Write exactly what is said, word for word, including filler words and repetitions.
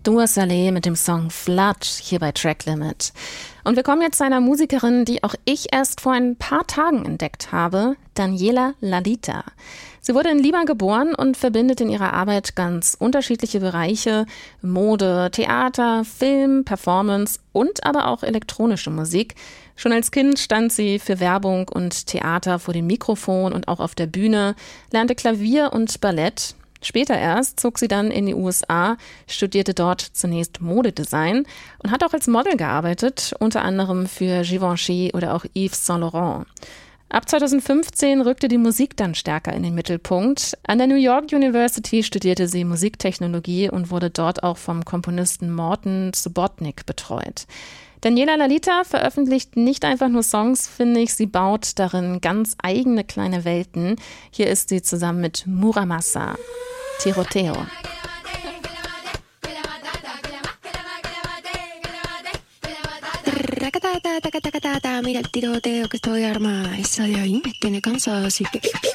Dua Saleh mit dem Song Flood hier bei Track Limit. Und wir kommen jetzt zu einer Musikerin, die auch ich erst vor ein paar Tagen entdeckt habe, Daniela Lalita. Sie wurde in Lima geboren und verbindet in ihrer Arbeit ganz unterschiedliche Bereiche: Mode, Theater, Film, Performance und aber auch elektronische Musik. Schon als Kind stand sie für Werbung und Theater vor dem Mikrofon und auch auf der Bühne, lernte Klavier und Ballett. Später erst zog sie dann in die U S A, studierte dort zunächst Modedesign und hat auch als Model gearbeitet, unter anderem für Givenchy oder auch Yves Saint Laurent. Ab zweitausendfünfzehn rückte die Musik dann stärker in den Mittelpunkt. An der New York University studierte sie Musiktechnologie und wurde dort auch vom Komponisten Morton Subotnick betreut. Daniela Lalita veröffentlicht nicht einfach nur Songs, finde ich, sie baut darin ganz eigene kleine Welten. Hier ist sie zusammen mit Muramasa. Tiroteo. Mira el tiroteo que estoy armada. Esa de ahí me tiene cansada, así que